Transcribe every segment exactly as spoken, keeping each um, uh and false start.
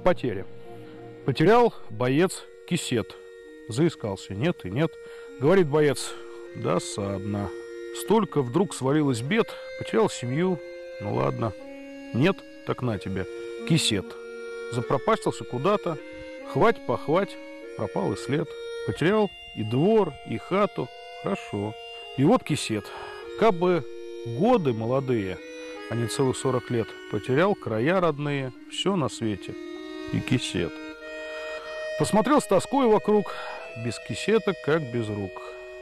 потере. Потерял боец кисет. Заискался. Нет и нет. Говорит боец: досадно. Столько вдруг свалилось бед. Потерял семью. Ну ладно. Нет, так на тебе. Кисет. Запропастился куда-то. Хвать-похвать. Пропал и след. Потерял и двор, и хату. Хорошо. И вот кисет. Кабы годы молодые, а не целых сорок лет, потерял края родные, все на свете. И кисет. Посмотрел с тоской вокруг. Без кисета, как без рук.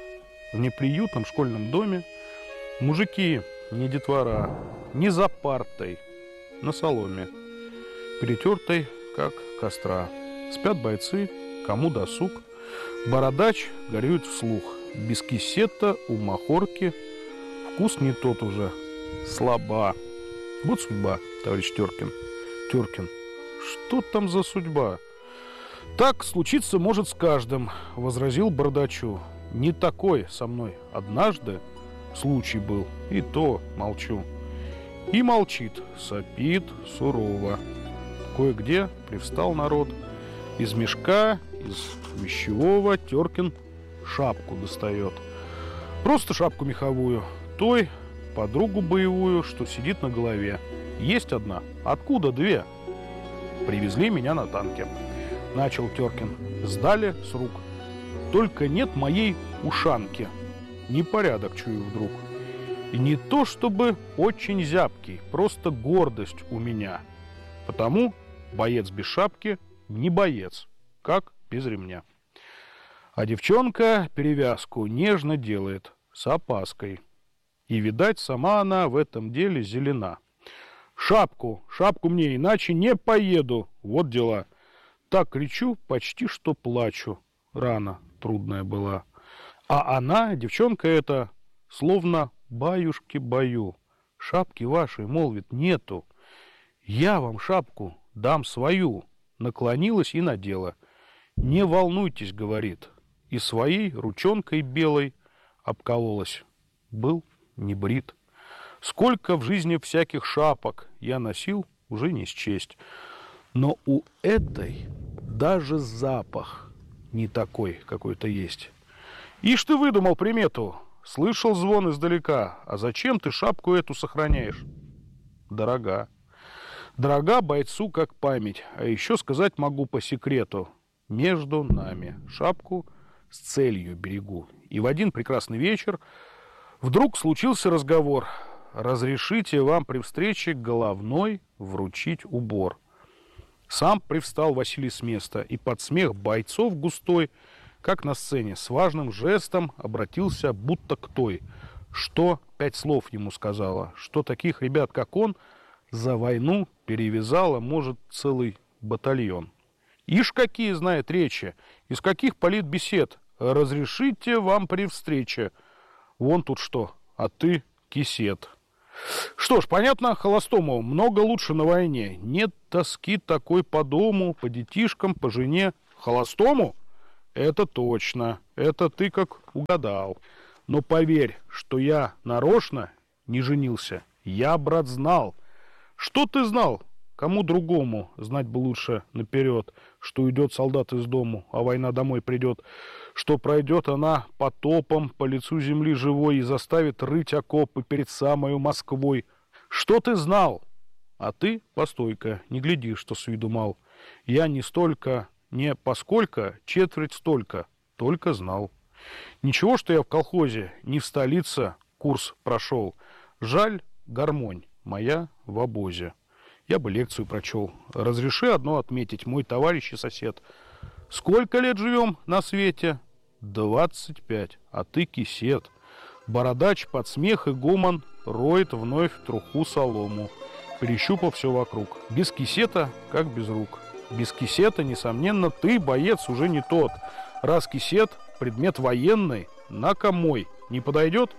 В неприютном школьном доме мужики, не детвора, не за партой, на соломе, перетертой, как костра. Спят бойцы, кому досуг. Бородач горюет вслух. Без кисета у махорки вкус не тот уже. Слаба. Вот судьба, товарищ Теркин. Теркин. Что там за судьба? Так случиться может с каждым, возразил Бородачу. Не такой со мной однажды случай был, и то молчу. И молчит, сопит сурово. Кое-где привстал народ. Из мешка, из вещевого Теркин шапку достает. Просто шапку меховую, той подругу боевую, что сидит на голове. Есть одна. Откуда две? Привезли меня на танке. Начал Теркин. Сдали с рук. Только нет моей ушанки. Непорядок чую вдруг. И не то чтобы очень зябкий, просто гордость у меня. Потому боец без шапки не боец, как без ремня. А девчонка перевязку нежно делает, с опаской. И, видать, сама она в этом деле зелена. Шапку, шапку мне, иначе не поеду. Вот дела. Так кричу, почти что плачу. Рана трудная была. А она, девчонка эта, словно баюшки-баю. Шапки вашей, молвит, нету. Я вам шапку дам свою. Наклонилась и надела. Не волнуйтесь, говорит. И своей ручонкой белой обкололась. Был не брит. Сколько в жизни всяких шапок я носил, уже не счесть. Но у этой даже запах не такой какой-то есть. Ишь ты выдумал примету. Слышал звон издалека. А зачем ты шапку эту сохраняешь? Дорога. Дорога бойцу как память. А еще сказать могу по секрету. Между нами шапку с целью берегу. И в один прекрасный вечер вдруг случился разговор. Разрешите вам при встрече головной вручить убор. Сам привстал Василий с места и под смех бойцов густой, как на сцене, с важным жестом обратился будто к той, что пять слов ему сказала, что таких ребят, как он, за войну перевязала, может, целый батальон. Ишь, какие знает речи, из каких политбесед. Разрешите вам при встрече. Вон тут что, а ты кисет. Что ж, понятно, холостому много лучше на войне. Нет тоски такой по дому, по детишкам, по жене. Холостому? Это точно. Это ты как угадал. Но поверь, что я нарочно не женился. Я, брат, знал. Что ты знал? Кому другому знать бы лучше наперед, что уйдет солдат из дому, а война домой придет, что пройдет она потопом по лицу земли живой и заставит рыть окопы перед самою Москвой. Что ты знал? А ты, постой-ка, не гляди, что с виду мал. Я не столько, не поскольку, четверть столько, только знал. Ничего, что я в колхозе, не в столице курс прошел. Жаль, гармонь моя в обозе. Я бы лекцию прочел. Разреши одно отметить, мой товарищ и сосед. Сколько лет живем на свете? Двадцать пять. А ты кисет. Бородач под смех и гомон роет вновь труху солому, перещупав все вокруг. Без кисета, как без рук. Без кисета, несомненно, ты, боец, уже не тот. Раз кисет, предмет военный, на-ка мой, не подойдет?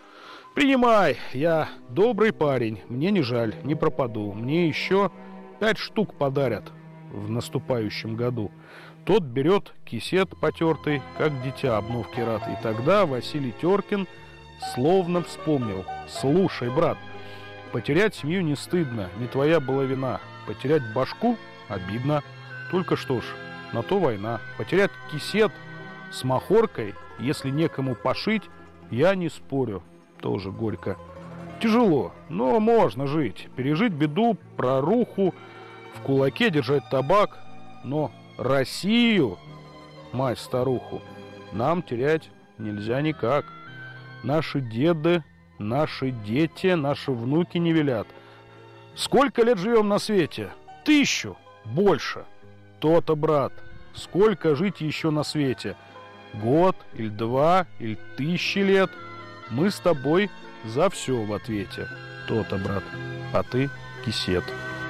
Принимай, я добрый парень, мне не жаль, не пропаду. Мне еще пять штук подарят в наступающем году. Тот берет кисет потертый, как дитя обновки рад. И тогда Василий Теркин словно вспомнил. Слушай, брат, потерять семью не стыдно, не твоя была вина. Потерять башку обидно. Только что ж, на то война. Потерять кисет с махоркой, если некому пошить, я не спорю. Тоже горько. Тяжело, но можно жить. Пережить беду, проруху, в кулаке держать табак. Но Россию, мать-старуху, нам терять нельзя никак. Наши деды, наши дети, наши внуки не велят. Сколько лет живем на свете? Тысячу? Больше. То-то, брат. Сколько жить еще на свете? Год, или два, или тысячи лет? Мы с тобой за все в ответе. То-то, брат. А ты кисет.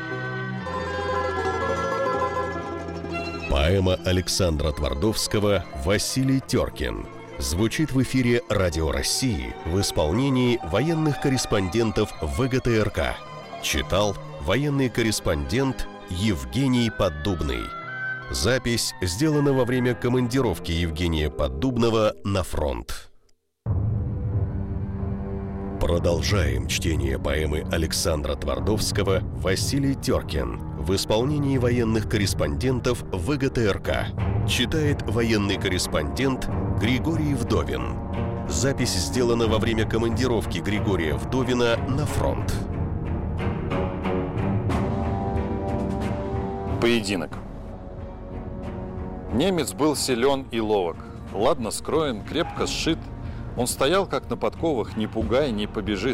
Поэма Александра Твардовского «Василий Теркин» звучит в эфире Радио России в исполнении военных корреспондентов ВГТРК. Читал военный корреспондент Евгений Поддубный. Запись сделана во время командировки Евгения Поддубного на фронт. Продолжаем чтение поэмы Александра Твардовского «Василий Теркин» в исполнении военных корреспондентов ВГТРК. Читает военный корреспондент Григорий Вдовин. Запись сделана во время командировки Григория Вдовина на фронт. Поединок. Немец был силен и ловок, ладно скроен, крепко сшит. Он стоял, как на подковах, не пугай, не побежит.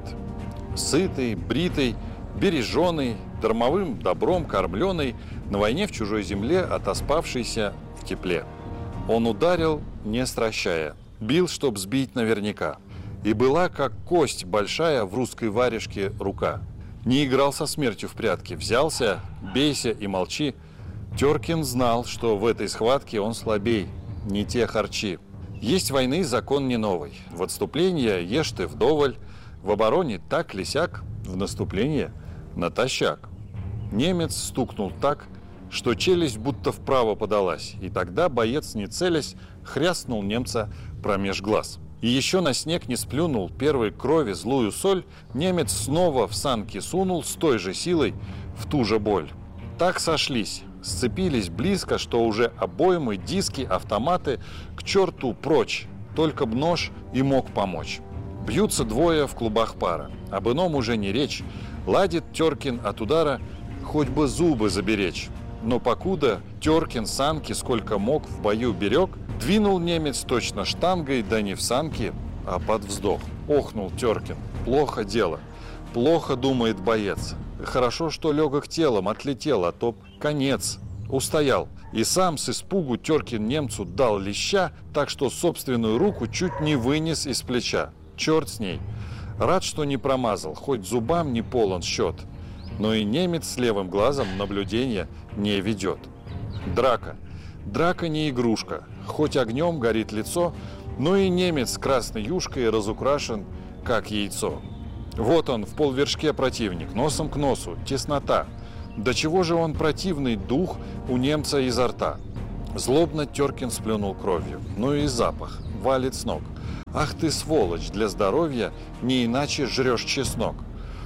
Сытый, бритый, береженый, дармовым добром кормленный, на войне в чужой земле, отоспавшийся в тепле. Он ударил, не стращая, бил, чтоб сбить наверняка. И была, как кость большая в русской варежке, рука. Не играл со смертью в прятки, взялся, бейся и молчи. Теркин знал, что в этой схватке он слабей, не те харчи. Есть войны закон не новый. В отступление ешь ты вдоволь, в обороне так ли сяк, в наступление натощак. Немец стукнул так, что челюсть будто вправо подалась, и тогда боец, не целясь, хряснул немца промеж глаз. И еще на снег не сплюнул первой крови злую соль, немец снова в санки сунул с той же силой в ту же боль. Так сошлись, сцепились близко, что уже обоймы, диски, автоматы к черту прочь, только б нож и мог помочь. Бьются двое в клубах пара, об ином уже не речь, ладит Теркин от удара, хоть бы зубы заберечь. Но покуда Теркин санки сколько мог в бою берег, двинул немец точно штангой, да не в санки, а под вздох. Охнул Теркин. Плохо дело. Плохо думает боец. Хорошо, что легок телом отлетел, а то конец. Устоял. И сам с испугу Теркин немцу дал леща, так что собственную руку чуть не вынес из плеча. Черт с ней. Рад, что не промазал, хоть зубам не полон счет. Но и немец с левым глазом наблюдения не ведет. Драка. Драка не игрушка. Хоть огнем горит лицо, но и немец с красной юшкой разукрашен, как яйцо. Вот он, в полвершке противник, носом к носу, теснота. До чего же он противный дух у немца изо рта? Злобно Теркин сплюнул кровью. Ну и запах, валит с ног. Ах ты, сволочь, для здоровья не иначе жрешь чеснок.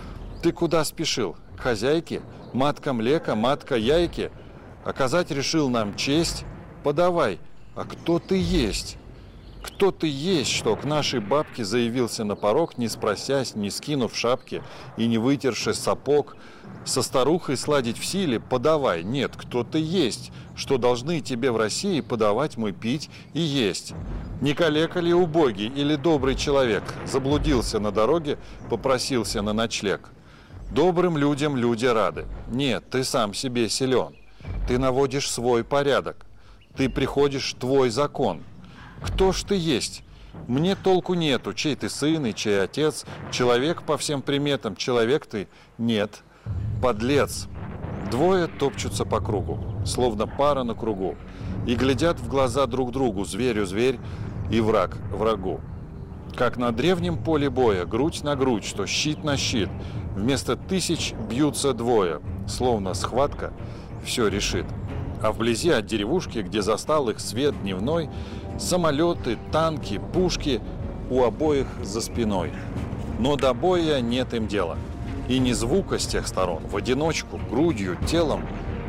Ты куда спешил? К хозяйке? Матка млека, матка яйки? Оказать решил нам честь? Подавай. А кто ты есть? Кто ты есть, что к нашей бабке заявился на порог, не спросясь, не скинув шапки и не вытерши сапог? Со старухой сладить в силе? Подавай. Нет, кто ты есть, что должны тебе в России подавать мы пить и есть? Не калека ли убогий или добрый человек? Заблудился на дороге, попросился на ночлег. Добрым людям люди рады. Нет, ты сам себе силен. Ты наводишь свой порядок. Ты приходишь твой закон. Кто ж ты есть? Мне толку нету, чей ты сын и чей отец. Человек по всем приметам, человек ты? Нет. Подлец. Двое топчутся по кругу, словно пара на кругу, и глядят в глаза друг другу, зверю зверь и враг врагу. Как на древнем поле боя, грудь на грудь, что щит на щит, вместо тысяч бьются двое, словно схватка все решит. А вблизи от деревушки, где застал их свет дневной, самолеты, танки, пушки у обоих за спиной. Но до боя нет им дела. И ни звука с тех сторон, в одиночку, грудью, телом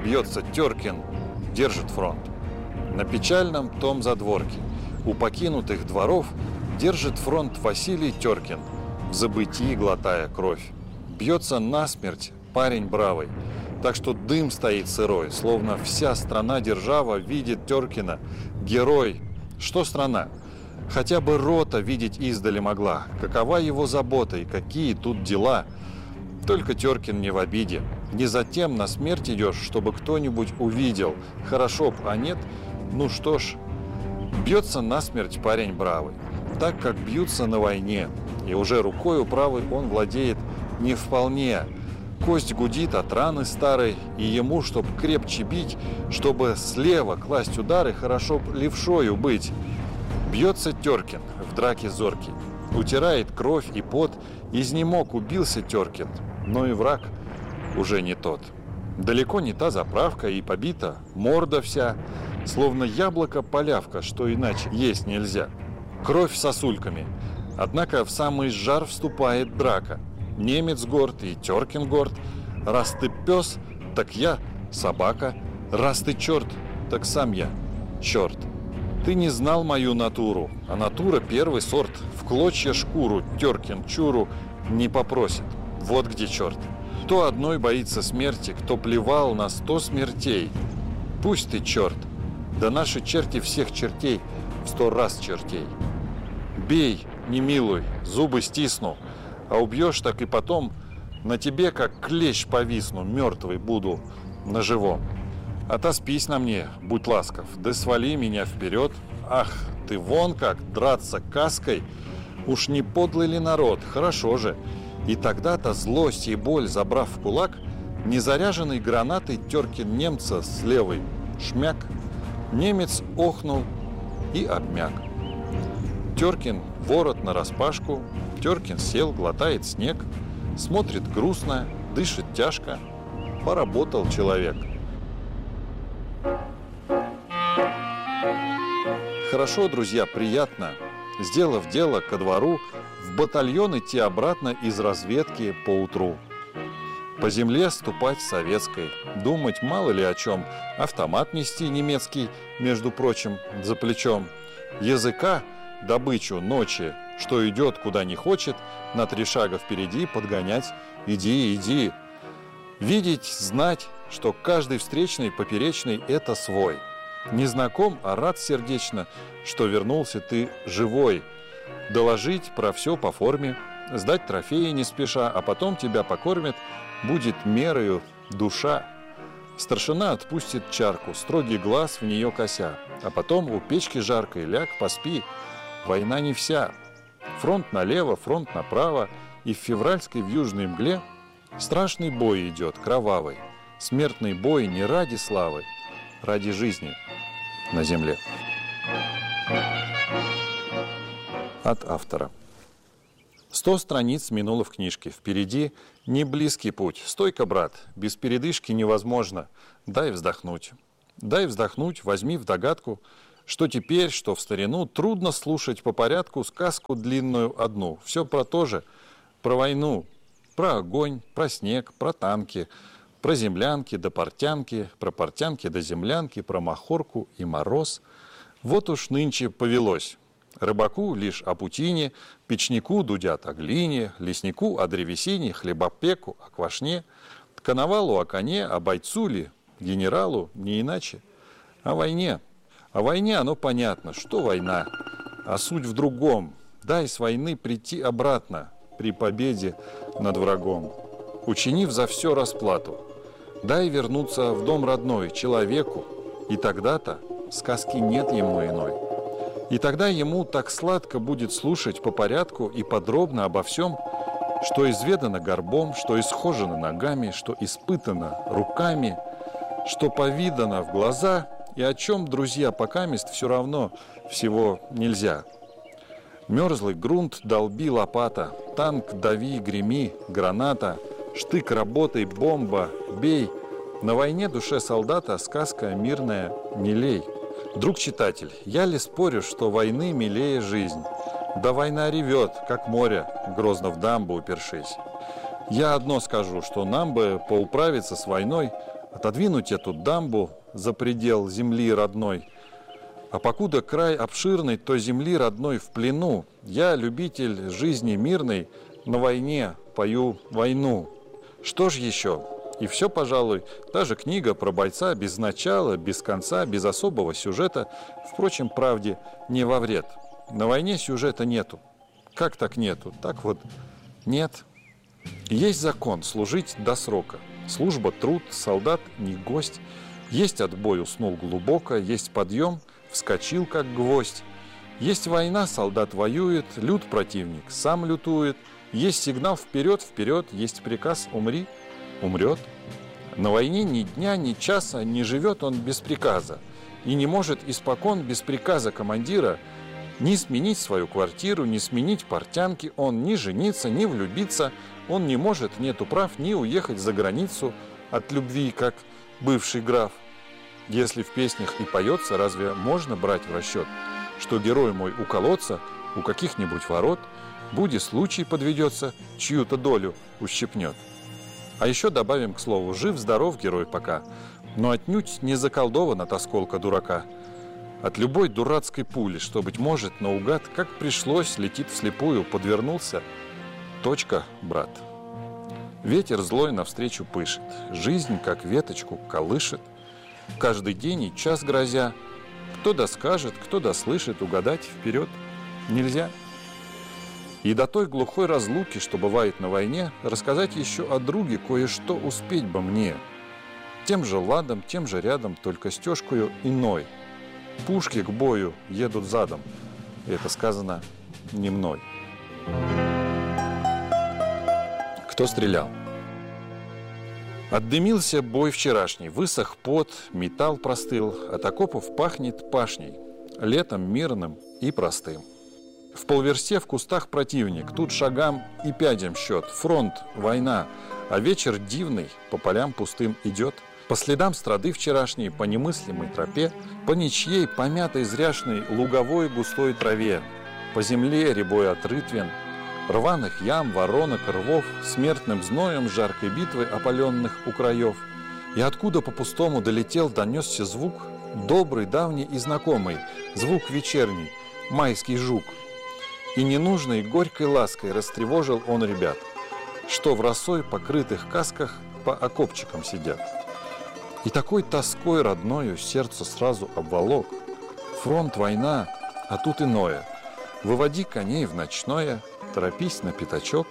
бьется Теркин, держит фронт. На печальном том задворке у покинутых дворов держит фронт Василий Теркин, в забытии глотая кровь. Бьется насмерть парень бравый, так что дым стоит сырой, словно вся страна-держава видит Теркина. Герой. Что страна? Хотя бы рота видеть издали могла. Какова его забота и какие тут дела? Только Теркин не в обиде. Не затем на смерть идешь, чтобы кто-нибудь увидел. Хорошо б, а нет, ну что ж. Бьется насмерть парень бравый, так как бьются на войне. И уже рукою правой он владеет не вполне. Кость гудит от раны старой, и ему, чтоб крепче бить, чтобы слева класть удары, хорошо б левшою быть. Бьется Теркин в драке зоркий, утирает кровь и пот, изнемог убился Теркин, но и враг уже не тот. Далеко не та заправка и побита, морда вся, словно яблоко-полявка, что иначе есть нельзя. Кровь сосульками, однако в самый жар вступает драка. Немец горд и Теркин горд. Раз ты пес, так я собака. Раз ты черт, так сам я черт. Ты не знал мою натуру, а натура первый сорт. В клочья шкуру Теркин чуру не попросит. Вот где черт. Кто одной боится смерти, кто плевал на сто смертей. Пусть ты черт, да наши черти всех чертей в сто раз чертей. Бей, не милуй, зубы стисну, а убьешь, так и потом на тебе, как клещ повисну, мертвый буду на живом. Отоспись на мне, будь ласков, да свали меня вперед. Ах, ты вон как, драться каской, уж не подлый ли народ, хорошо же. И тогда-то злость и боль, забрав в кулак, незаряженной гранатой Теркин немца с левой шмяк, немец охнул и обмяк. Теркин ворот нараспашку, Теркин сел, глотает снег, смотрит грустно, дышит тяжко. Поработал человек. Хорошо, друзья, приятно, сделав дело ко двору, в батальон идти обратно из разведки поутру. По земле ступать советской, думать мало ли о чем, автомат нести немецкий, между прочим, за плечом, языка, добычу ночи, что идет куда не хочет, на три шага впереди подгонять, иди, иди. Видеть, знать, что каждый встречный поперечный – это свой. Не знаком, а рад сердечно, что вернулся ты живой. Доложить про все по форме, сдать трофеи не спеша, а потом тебя покормят, будет мерою душа. Старшина отпустит чарку, строгий глаз в нее кося, а потом у печки жаркой ляг, поспи. Война не вся. Фронт налево, фронт направо, и в февральской вьюжной мгле страшный бой идет, кровавый. Смертный бой не ради славы, ради жизни на земле. От автора. Сто страниц минуло в книжке. Впереди не близкий путь. Стойка, брат, без передышки невозможно. Дай вздохнуть. Дай вздохнуть, возьми в догадку, что теперь, что в старину, трудно слушать по порядку сказку длинную одну. Все про то же, про войну, про огонь, про снег, про танки, про землянки до портянки, про портянки до землянки, про махорку и мороз. Вот уж нынче повелось. Рыбаку лишь о путине, печнику дудят о глине, леснику о древесине, хлебопеку о квашне, коновалу о коне, а бойцу ли, генералу, не иначе. О войне. О войне оно понятно, что война, а суть в другом. Дай с войны прийти обратно при победе над врагом, учинив за все расплату. Дай вернуться в дом родной человеку, и тогда-то сказки нет ему иной. И тогда ему так сладко будет слушать по порядку и подробно обо всем, что изведано горбом, что исхожено ногами, что испытано руками, что повидано в глаза, и о чем, друзья, покамест все равно всего нельзя. Мерзлый грунт долби лопата, танк дави, греми, граната, штык работай, бомба, бей. На войне душе солдата сказка мирная не лей. Друг читатель, я ли спорю, что войны милее жизнь? Да война ревет, как море, грозно в дамбу упершись. Я одно скажу, что нам бы поуправиться с войной отодвинуть эту дамбу за предел земли родной. А покуда край обширный, то земли родной в плену. Я, любитель жизни мирной, на войне пою войну. Что ж еще? И все, пожалуй, даже книга про бойца без начала, без конца, без особого сюжета, впрочем, правде не во вред. На войне сюжета нету. Как так нету? Так вот нет. Есть закон – служить до срока. Служба – труд, солдат – не гость. Есть отбой – уснул глубоко, есть подъем – вскочил, как гвоздь. Есть война – солдат воюет, люд противник сам лютует. Есть сигнал вперед, вперед, есть приказ «умри» – умрет. На войне ни дня, ни часа не живет он без приказа. И не может испокон без приказа командира ни сменить свою квартиру, ни сменить портянки, он ни жениться, ни влюбиться, он не может, нету прав, ни уехать за границу от любви, как бывший граф. Если в песнях и поется, разве можно брать в расчет, что герой мой у колодца, у каких-нибудь ворот, буди случай подведется, чью-то долю ущипнет. А еще добавим к слову, жив-здоров герой пока, но отнюдь не заколдован от осколка дурака. От любой дурацкой пули, что, быть может, наугад, как пришлось, летит вслепую, подвернулся. Точка, брат. Ветер злой навстречу пышет, жизнь, как веточку, колышет. Каждый день и час грозя, кто доскажет, кто дослышит, угадать вперед нельзя. И до той глухой разлуки, что бывает на войне, рассказать еще о друге кое-что успеть бы мне. Тем же ладом, тем же рядом, только стежкою иной. Пушки к бою едут задом. И это сказано не мной. Кто стрелял? Отдымился бой вчерашний, высох пот, металл простыл, от окопов пахнет пашней, летом мирным и простым. В полверсте в кустах противник, тут шагам и пядям счет, фронт, война, а вечер дивный по полям пустым идет. По следам страды вчерашней, по немыслимой тропе, по ничьей, помятой зряшной луговой густой траве, по земле рябой от рытвин, рваных ям, воронок, рвов, смертным зноем жаркой битвы опаленных у краев. И откуда по-пустому долетел, донесся звук, добрый, давний и знакомый, звук вечерний, майский жук. И ненужной горькой лаской растревожил он ребят, что в росой покрытых касках по окопчикам сидят. И такой тоской родною сердце сразу обволок. Фронт, война, а тут иное. Выводи коней в ночное, торопись на пятачок.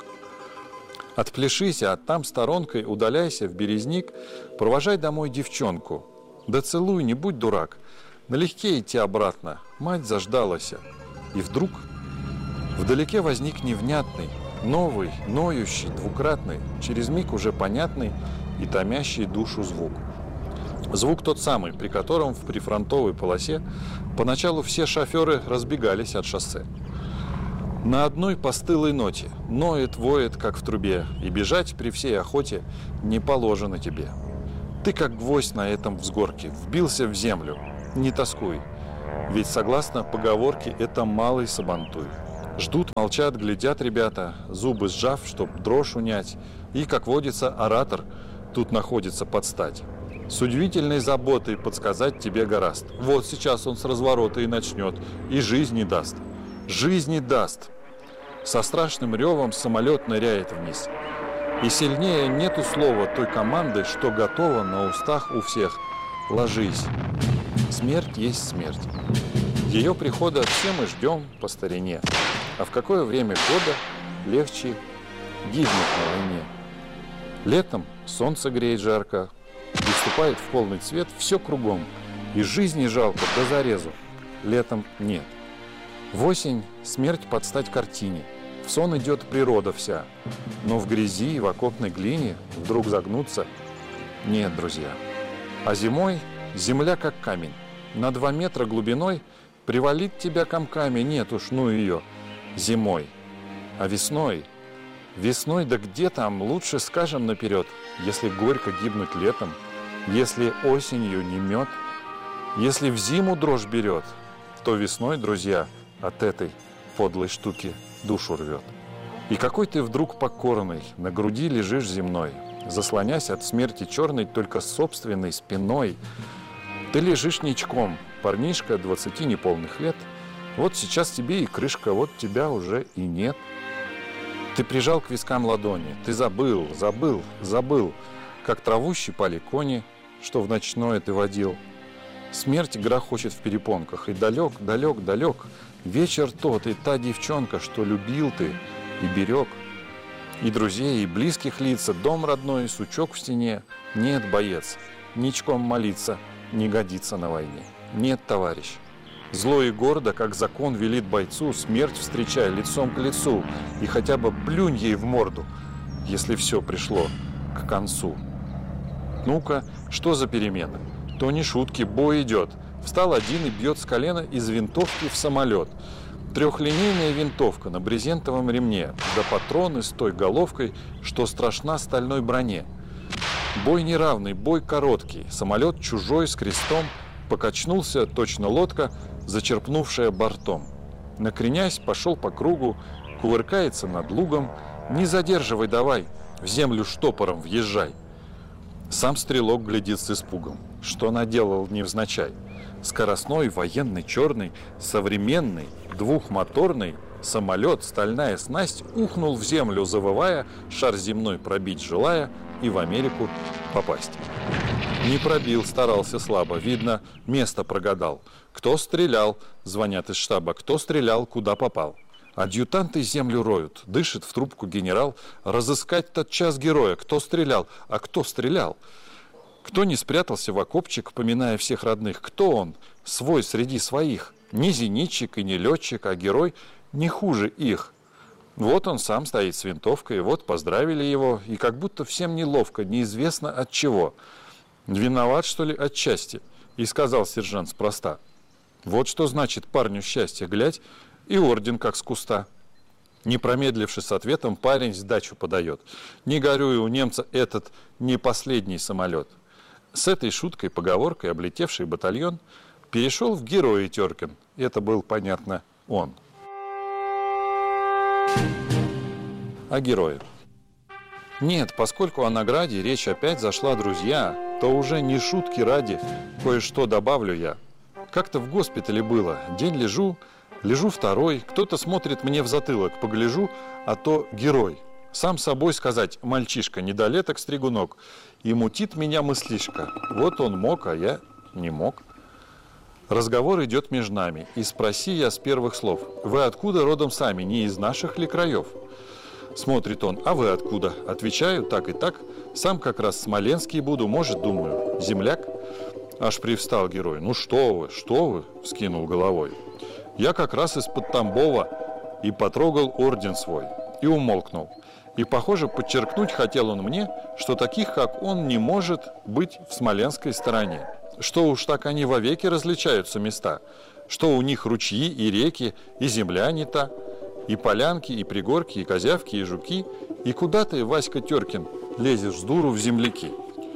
Отпляшись, а там сторонкой удаляйся в березник, провожай домой девчонку. Да целуй, не будь дурак, налегке идти обратно, мать заждалась. И вдруг вдалеке возник невнятный, новый, ноющий, двукратный, через миг уже понятный и томящий душу звук. Звук тот самый, при котором в прифронтовой полосе поначалу все шоферы разбегались от шоссе. На одной постылой ноте ноет, воет, как в трубе, и бежать при всей охоте не положено тебе. Ты, как гвоздь на этом взгорке, вбился в землю, не тоскуй, ведь, согласно поговорке, это малый сабантуй. Ждут, молчат, глядят ребята, зубы сжав, чтоб дрожь унять, и, как водится, оратор тут находится под стать. С удивительной заботой подсказать тебе гораст. Вот сейчас он с разворота и начнет, и жизни даст. Жизни даст. Со страшным ревом самолет ныряет вниз. И сильнее нету слова той команды, что готова на устах у всех. Ложись. Смерть есть смерть. Ее прихода все мы ждем по старине. А в какое время года легче гибнуть на войне? Летом солнце греет жарко, и вступает в полный цвет все кругом, и жизни жалко до зарезу. Летом нет. В осень смерть под стать картине, в сон идет природа вся, но в грязи и в окопной глине вдруг загнуться нет, друзья. А зимой земля как камень, на два метра глубиной привалит тебя комками, нет уж, ну ее, зимой. А весной, весной, да где там, лучше скажем наперед, если горько гибнуть летом, если осенью не мед, если в зиму дрожь берет, то весной, друзья, от этой подлой штуки душу рвет. И какой ты вдруг покорный, на груди лежишь земной, заслонясь от смерти черной только собственной спиной. Ты лежишь ничком, парнишка двадцати неполных лет. Вот сейчас тебе и крышка, вот тебя уже и нет. Ты прижал к вискам ладони, ты забыл, забыл, забыл, как траву щипали кони, что в ночное ты водил. Смерть грохочет в перепонках, и далек, далек, далек вечер тот, и та девчонка, что любил ты и берег. И друзей, и близких лица, дом родной, сучок в стене. Нет, боец, ничком молиться не годится на войне. Нет, товарищ. Зло и гордо, как закон велит бойцу, смерть встречай лицом к лицу, и хотя бы плюнь ей в морду, если все пришло к концу. Ну-ка, что за перемены? То не шутки, бой идет. Встал один и бьет с колена из винтовки в самолет. Трехлинейная винтовка на брезентовом ремне, да патроны с той головкой, что страшна стальной броне. Бой неравный, бой короткий, самолет чужой с крестом покачнулся, точно лодка, зачерпнувшая бортом. Накренясь, пошел по кругу, кувыркается над лугом. Не задерживай давай, в землю штопором въезжай. Сам стрелок глядит с испугом, что наделал невзначай. Скоростной, военный, черный, современный, двухмоторный самолет, стальная снасть, ухнул в землю, завывая, шар земной пробить желая и в Америку попасть. Не пробил, старался слабо, видно, место прогадал. Кто стрелял, звонят из штаба, кто стрелял, куда попал. Адъютанты землю роют, дышит в трубку генерал, разыскать тотчас героя, кто стрелял, а кто стрелял. Кто не спрятался в окопчик, поминая всех родных, кто он, свой среди своих, не зенитчик и не летчик, а герой не хуже их. Вот он сам стоит с винтовкой, вот поздравили его, и как будто всем неловко, неизвестно от чего. Виноват, что ли, отчасти, и сказал сержант спроста. Вот что значит парню счастье, глядь, и орден как с куста. Не промедливши с ответом, парень сдачу подает. Не горюй, у немца этот не последний самолет. С этой шуткой, поговоркой, облетевший батальон перешел в героя Теркин. Это был, понятно, он. О герое. Нет, поскольку о награде речь опять зашла, друзья, то уже не шутки ради, кое-что добавлю я. Как-то в госпитале было, день лежу, лежу второй, кто-то смотрит мне в затылок, погляжу, а то герой. Сам собой сказать, мальчишка, недолеток стригунок, и мутит меня мыслишка. Вот он мог, а я не мог. Разговор идет между нами, и спроси я с первых слов, вы откуда родом сами, не из наших ли краев? Смотрит он, а вы откуда? Отвечаю, так и так, сам как раз смоленский буду, может, думаю, земляк? Аж привстал герой, ну что вы, что вы, вскинул головой. Я как раз из-под Тамбова и потрогал орден свой, и умолкнул. И, похоже, подчеркнуть хотел он мне, что таких, как он, не может быть в смоленской стороне. Что уж так они вовеки различаются места, что у них ручьи и реки, и земля не та, и полянки, и пригорки, и козявки, и жуки, и куда ты, Васька Теркин, лезешь с дуру в земляки?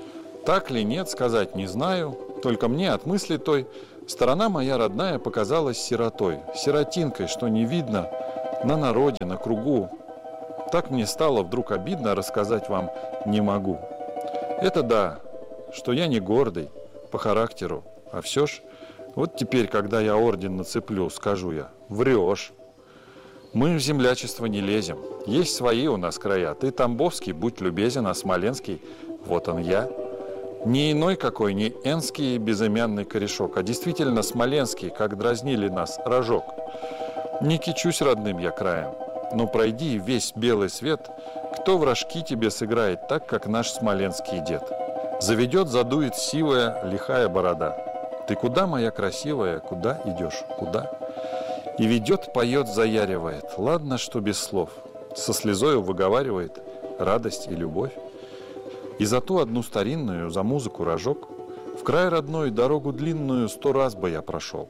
Так ли нет, сказать не знаю, только мне от мысли той сторона моя родная показалась сиротой, сиротинкой, что не видно на народе, на кругу. Так мне стало вдруг обидно, рассказать вам не могу. Это да, что я не гордый по характеру, а все ж, вот теперь, когда я орден нацеплю, скажу я, врешь. Мы в землячество не лезем, есть свои у нас края. Ты тамбовский, будь любезен, а смоленский, вот он я. Не иной какой, не энский безымянный корешок, а действительно смоленский, как дразнили нас, рожок. Не кичусь родным я краем, но пройди весь белый свет, кто в рожки тебе сыграет так, как наш смоленский дед. Заведет, задует сивая, лихая борода. Ты куда, моя красивая, куда идешь, куда? И ведет, поет, заяривает, ладно, что без слов, со слезою выговаривает радость и любовь. И за ту одну старинную, за музыку рожок, в край родной дорогу длинную сто раз бы я прошел.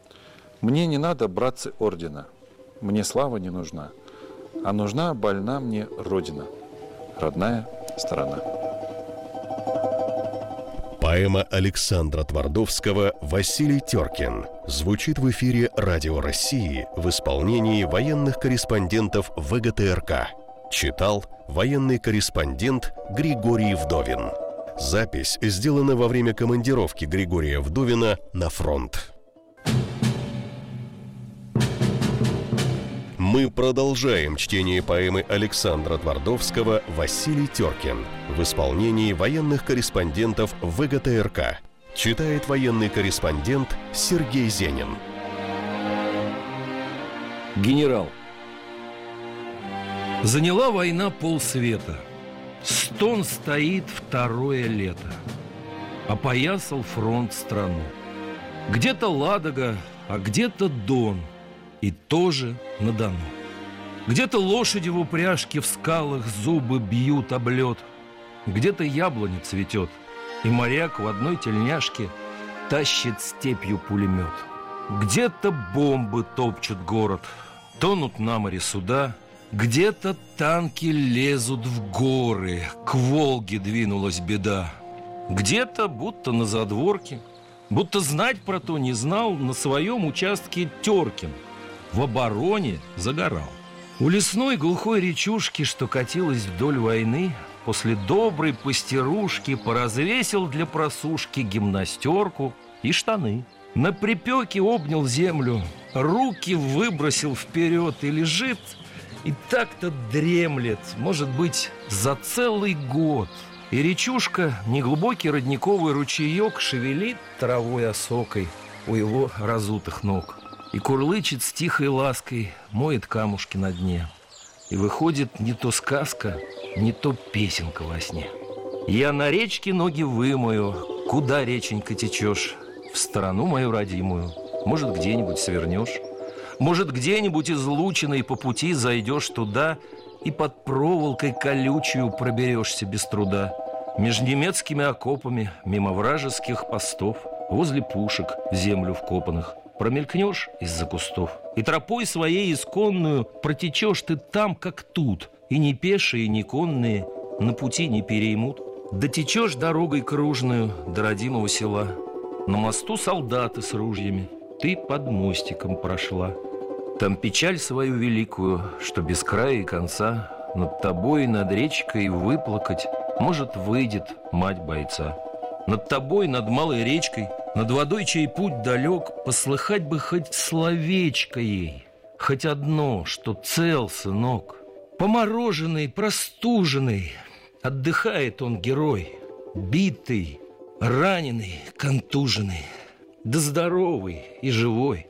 Мне не надо, братцы, ордена, мне слава не нужна, а нужна, больна мне родина, родная сторона. Поэма Александра Твардовского «Василий Теркин» звучит в эфире Радио России в исполнении военных корреспондентов ВГТРК. Читал военный корреспондент Григорий Вдовин. Запись сделана во время командировки Григория Вдовина на фронт. Мы продолжаем чтение поэмы Александра Твардовского «Василий Теркин» в исполнении военных корреспондентов ВГТРК. Читает военный корреспондент Сергей Зенин. Генерал. Заняла война полсвета. Стон стоит второе лето. Опоясал фронт страну. Где-то Ладога, а где-то Дон. И тоже на Дону. Где-то лошади в упряжке в скалах зубы бьют об лед. Где-то яблоня цветет, и моряк в одной тельняшке тащит степью пулемет. Где-то бомбы топчут город, тонут на море суда. Где-то танки лезут в горы, к Волге двинулась беда. Где-то, будто на задворке, будто знать про то не знал, на своем участке Теркин в обороне загорал. У лесной глухой речушки, что катилась вдоль войны, после доброй пастерушки поразвесил для просушки гимнастерку и штаны. На припеке обнял землю, руки выбросил вперед и лежит, и так-то дремлет, может быть, за целый год. И речушка, неглубокий родниковый ручеек, шевелит травой осокой у его разутых ног. И курлычет с тихой лаской, моет камушки на дне. И выходит не то сказка, не то песенка во сне. Я на речке ноги вымою, куда, реченька, течешь? В страну мою родимую, может, где-нибудь свернешь. Может, где-нибудь излученной по пути зайдешь туда и под проволокой колючую проберешься без труда. Между немецкими окопами, мимо вражеских постов, возле пушек в землю вкопанных. Промелькнешь из-за кустов, и тропой своей исконную протечешь ты там, как тут, и ни пешие, ни конные на пути не переймут. Дотечешь дорогой кружную до родимого села. На мосту солдаты с ружьями, ты под мостиком прошла. Там печаль свою великую, что без края и конца над тобой, над речкой выплакать, может, выйдет мать бойца. Над тобой, над малой речкой, над водой, чей путь далек, послыхать бы хоть словечко ей, хоть одно, что цел, сынок. Помороженный, простуженный, отдыхает он, герой, битый, раненый, контуженный, да здоровый и живой.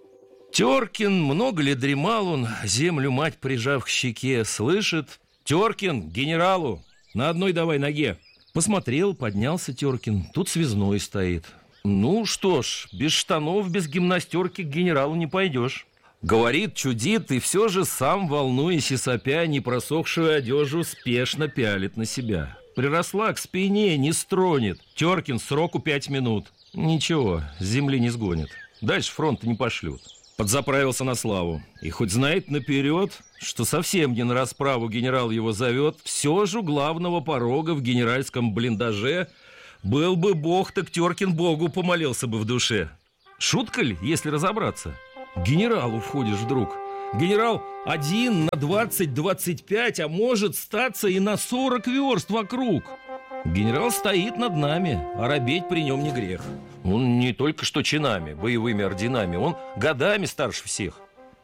Теркин, много ли дремал он, землю мать прижав к щеке, слышит: «Теркин, генералу, на одной давай ноге». Посмотрел, поднялся Теркин, тут связной стоит. Ну что ж, без штанов, без гимнастерки к генералу не пойдешь. Говорит, чудит, и все же сам, волнуясь и сопя, непросохшую одежу спешно пялит на себя. Приросла к спине, не стронет. Теркин, сроку пять минут. Ничего, с земли не сгонит. Дальше фронта не пошлют. Подзаправился на славу. И хоть знает наперед, что совсем не на расправу генерал его зовет, все же у главного порога в генеральском блиндаже был бы бог, так Теркин богу помолился бы в душе. Шутка ли, если разобраться? К генералу входишь вдруг. Генерал один на двадцать-двадцать пять, а может статься и на сорок верст вокруг. Генерал стоит над нами, а робеть при нем не грех. Он не только что чинами, боевыми орденами, он годами старше всех.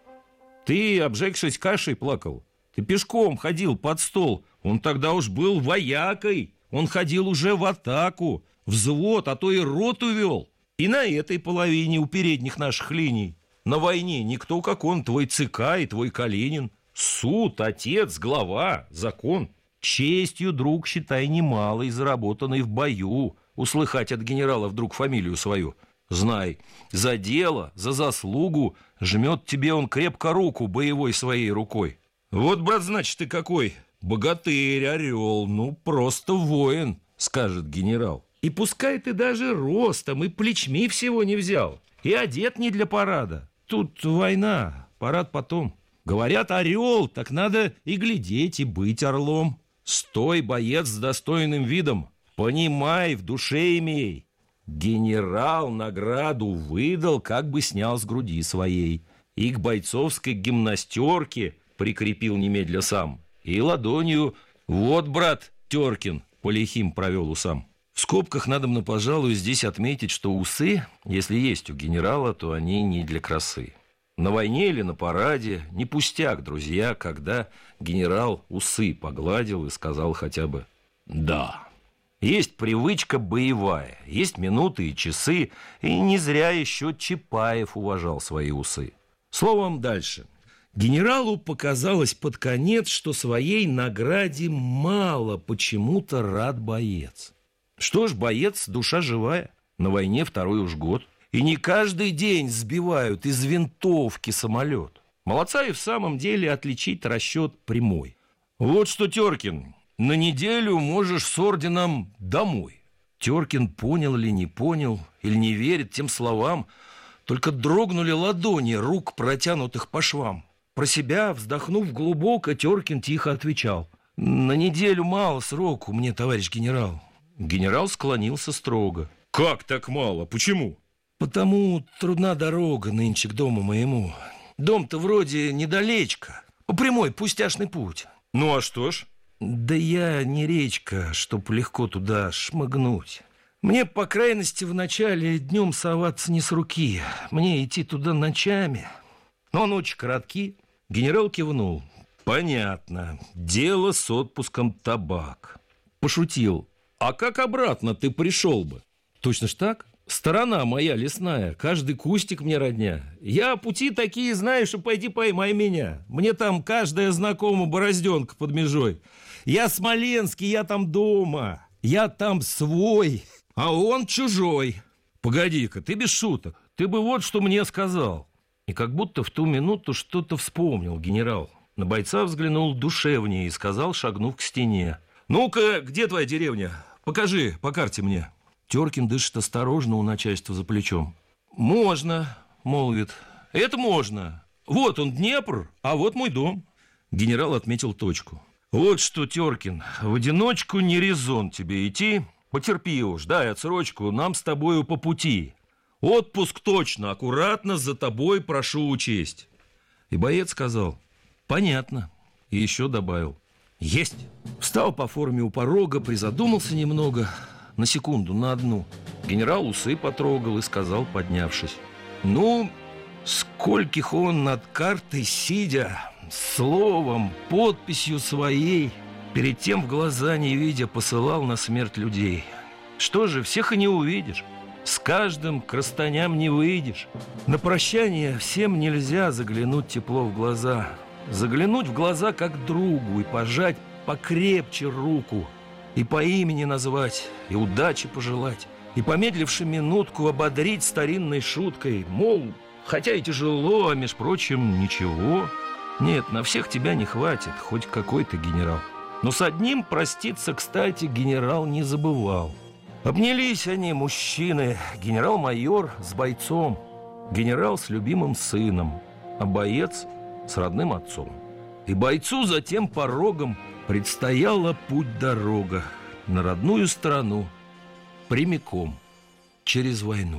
Ты, обжегшись кашей, плакал. Ты пешком ходил под стол. Он тогда уж был воякой. Он ходил уже в атаку, взвод, а то и роту вел. И на этой половине у передних наших линий. На войне никто, как он, твой ЦК и твой Калинин. Суд, отец, глава, закон. Честью, друг, считай, немалой, заработанной в бою, услыхать от генерала вдруг фамилию свою. Знай, за дело, за заслугу жмет тебе он крепко руку боевой своей рукой. Вот, брат, значит, ты какой? Богатырь, орел, ну, просто воин, скажет генерал. И пускай ты даже ростом и плечми всего не взял, и одет не для парада. Тут война, парад потом. Говорят, орел, так надо и глядеть, и быть орлом. Стой, боец, с достойным видом, понимай, в душе имей. Генерал награду выдал, как бы снял с груди своей, и к бойцовской гимнастерке прикрепил немедля сам, и ладонью Вот, брат Теркин, Полихим провел усам. В скобках надо мне, пожалуй, здесь отметить, что усы, если есть у генерала, то они не для красы. На войне или на параде не пустяк, друзья, когда генерал усы погладил и сказал хотя бы «да». Есть привычка боевая, есть минуты и часы, и не зря еще Чапаев уважал свои усы. Словом, дальше. Генералу показалось под конец, что своей награде мало почему-то рад боец. Что ж, боец, душа живая, на войне второй уж год. И не каждый день сбивают из винтовки самолет. Молодца и в самом деле отличить расчет прямой. Вот что, Теркин, на неделю можешь с орденом домой. Теркин понял или не понял, или не верит тем словам, только дрогнули ладони рук, протянутых по швам. Про себя, вздохнув глубоко, Теркин тихо отвечал: «На неделю мало сроку мне, товарищ генерал». Генерал склонился строго. «Как так мало? Почему?» «Потому трудна дорога нынче к дому моему. Дом-то вроде недалечко, по прямой пустяшный путь». «Ну а что ж?» «Да я не речка, чтоб легко туда шмыгнуть. Мне, по крайности, вначале днем соваться не с руки. Мне идти туда ночами. Но ночи коротки». Генерал кивнул. «Понятно. Дело с отпуском табак». Пошутил: «А как обратно ты пришел бы?» «Точно ж так. Сторона моя лесная, каждый кустик мне родня. Я пути такие знаю, что пойди поймай меня. Мне там каждая знакома борозденка под межой. Я смоленский, я там дома. Я там свой, а он чужой». «Погоди-ка, ты без шуток. Ты бы вот что мне сказал». И как будто в ту минуту что-то вспомнил генерал. На бойца взглянул душевнее и сказал, шагнув к стене: «Ну-ка, где твоя деревня? Покажи по карте мне». Теркин дышит осторожно у начальства за плечом. «Можно», — молвит. «Это можно. Вот он, Днепр, а вот мой дом». Генерал отметил точку. «Вот что, Теркин, в одиночку не резон тебе идти. Потерпи уж, дай отсрочку, нам с тобою по пути. Отпуск точно, аккуратно за тобой прошу учесть». И боец сказал: «Понятно». И еще добавил: «Есть». Встал по форме у порога, призадумался немного, на секунду, на одну. Генерал усы потрогал и сказал, поднявшись: «Ну, скольких он над картой сидя, словом, подписью своей, перед тем в глаза не видя, посылал на смерть людей. Что же, всех и не увидишь. С каждым к расстаням не выйдешь. На прощание всем нельзя заглянуть тепло в глаза. Заглянуть в глаза как другу и пожать покрепче руку, и по имени назвать, и удачи пожелать, и, помедливши минутку, ободрить старинной шуткой, мол, хотя и тяжело, а, меж прочим, ничего. Нет, на всех тебя не хватит, хоть какой ты генерал». Но с одним проститься, кстати, генерал не забывал. Обнялись они, мужчины, генерал-майор с бойцом, генерал с любимым сыном, а боец с родным отцом. И бойцу за тем порогом предстояла путь-дорога на родную страну, прямиком, через войну.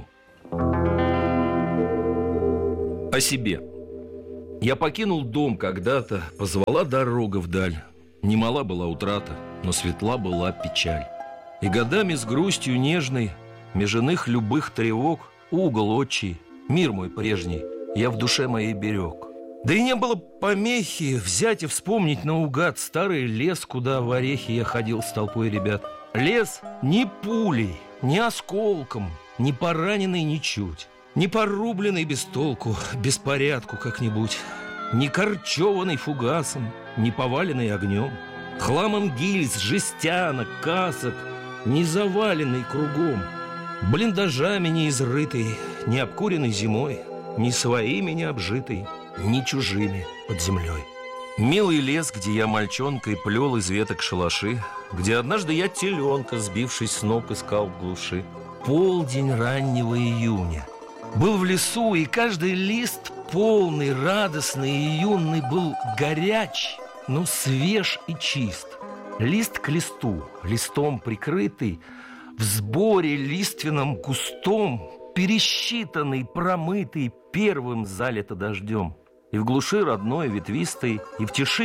О себе. Я покинул дом когда-то, позвала дорога вдаль. Немала была утрата, но светла была печаль. И годами с грустью нежной, меж иных любых тревог, угол отчий, мир мой прежний, я в душе моей берег. Да и не было помехи взять и вспомнить наугад старый лес, куда в орехи я ходил с толпой ребят. Лес ни пулей, ни осколком, ни пораненный ничуть, ни порубленный без толку, беспорядку как-нибудь, ни корчеванный фугасом, ни поваленный огнем, хламом гильз, жестянок, касок, не заваленный кругом, блиндажами не изрытый, не обкуренный зимой, ни своими не обжитый, ни чужими под землей. Милый лес, где я мальчонкой плел из веток шалаши, где однажды я теленка, сбившись с ног, искал в глуши. Полдень раннего июня. Был в лесу, и каждый лист полный, радостный и юный был горяч, но свеж и чист. Лист к листу, листом прикрытый, в сборе лиственном густом, пересчитанный, промытый, первым залито дождем. И в глуши родной, ветвистой, и в тиши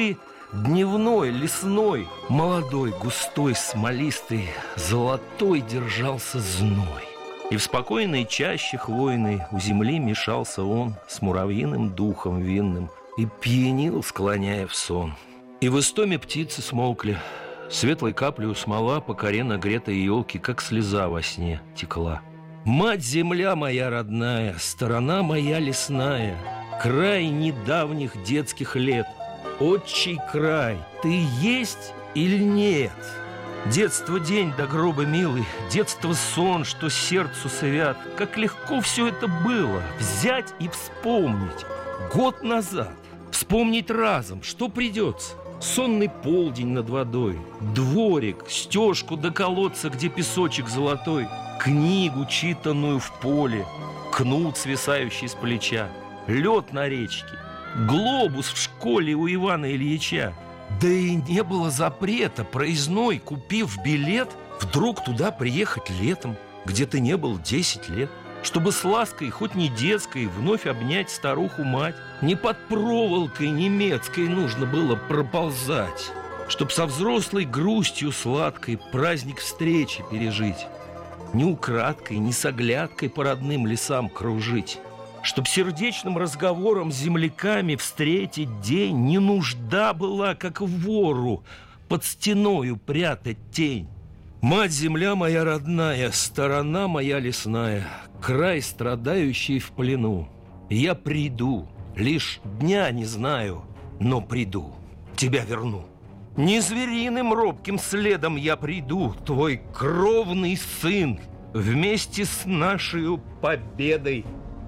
Дневной, лесной, молодой, густой, смолистый, золотой держался зной. И в спокойной чаще хвойной у земли мешался он с муравьиным духом винным и пьянил, склоняя в сон. И в истоме птицы смолкли, светлой каплею смола по коре нагретой елки, как слеза во сне, текла. Мать-земля моя родная, сторона моя лесная, край недавних детских лет, отчий край, ты есть или нет? Детство день до гроба милый, детство сон, что сердцу свят. Как легко все это было взять и вспомнить год назад. Вспомнить разом, что придется. Сонный полдень над водой, дворик, стежку до колодца, где песочек золотой, книгу, читанную в поле, кнут, свисающий с плеча, лед на речке, глобус в школе у Ивана Ильича. Да и не было запрета проездной, купив билет, вдруг туда приехать летом, где ты не был десять лет, чтобы с лаской, хоть не детской, вновь обнять старуху-мать. Не под проволокой немецкой нужно было проползать, чтоб со взрослой грустью сладкой праздник встречи пережить. Не украдкой, не с оглядкой по родным лесам кружить, чтоб сердечным разговором с земляками встретить день. Не нужда была, как вору, под стеною прятать тень. Мать-земля моя родная, сторона моя лесная, край, страдающий в плену. Я приду, лишь дня не знаю, но приду, тебя верну. Не звериным робким следом я приду, твой кровный сын, вместе с нашей победой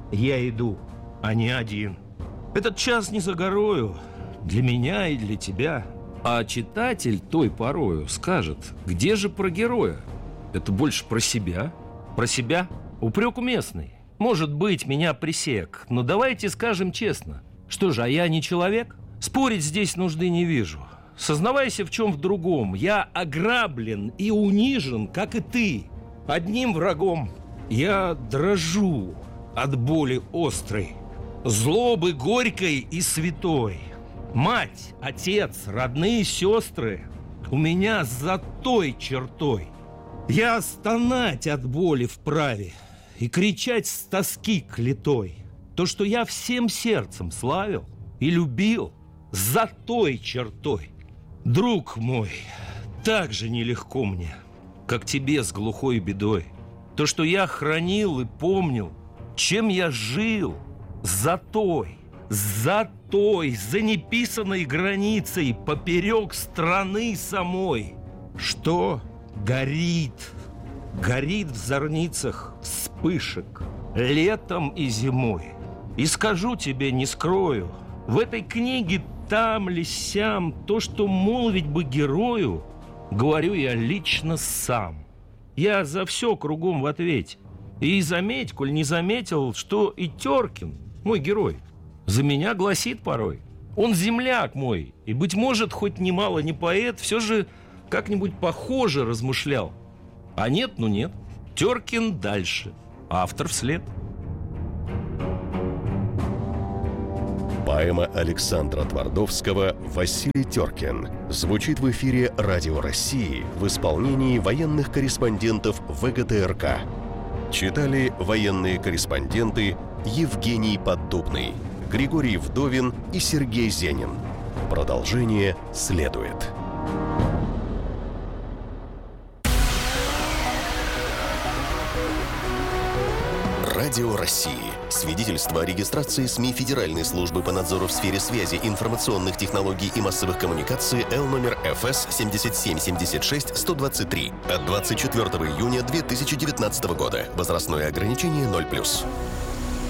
я иду, а не один. Этот час не за горою, для меня и для тебя. А читатель той порою скажет, где же про героя? Это больше про себя. Про себя? Упрек уместный. Может быть, меня пресек, но давайте скажем честно. Что же, а я не человек? Спорить здесь нужды не вижу. Сознавайся в чем в другом. Я ограблен и унижен, как и ты. Одним врагом я дрожу от боли острой, злобы горькой и святой. Мать, отец, родные сестры у меня за той чертой. Я стонать от боли вправе и кричать с тоски клетой. То, что я всем сердцем славил и любил, за той чертой. Друг мой, так же нелегко мне, как тебе с глухой бедой. То, что я хранил и помнил, чем я жил, за той, за той, за неписанной границей, поперек страны самой. Что горит, горит в зорницах вспышек летом и зимой. И скажу тебе, не скрою, в этой книге там ли сям то, что молвить бы герою, говорю я лично сам. Я за все кругом в ответе. И заметь, коль не заметил, что и Теркин, мой герой, за меня гласит порой. Он земляк мой, и, быть может, хоть немало не поэт, все же как-нибудь похоже размышлял. А нет, ну нет. Теркин дальше, автор вслед. Поэма Александра Твардовского «Василий Теркин» звучит в эфире Радио России в исполнении военных корреспондентов ВГТРК. Читали военные корреспонденты Евгений Поддубный, Григорий Вдовин и Сергей Зенин. Продолжение следует. Радио России. Свидетельство о регистрации СМИ Федеральной службы по надзору в сфере связи, информационных технологий и массовых коммуникаций Л номер Ф С семь семь семь шесть сто двадцать три от двадцать четвёртого июня две тысячи девятнадцатого года. Возрастное ограничение ноль плюс.